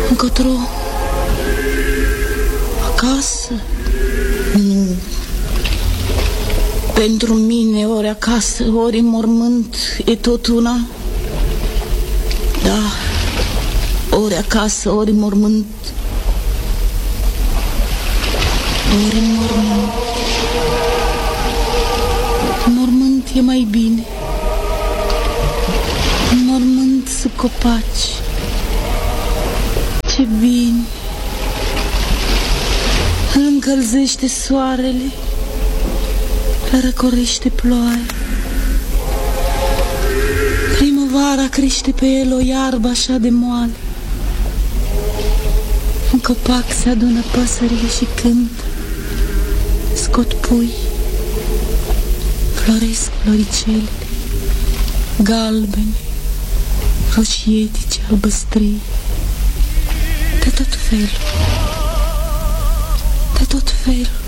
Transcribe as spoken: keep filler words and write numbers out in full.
Încotro? Acasă? Nu. Pentru mine ori acasă, ori în mormânt e tot una. Da, ori acasă, ori în mormânt. Ori în mormânt. În mormânt e mai bine. În mormânt sunt copaci. Ce bine. Îl încălzește soarele, îl răcorește ploaia. Primăvara crește pe el o iarbă așa de moale. În copac se adună păsările și cântă, scot pui, floresc floricelele, galbene, roșietice, albăstrii, de tot felul, de tot felul.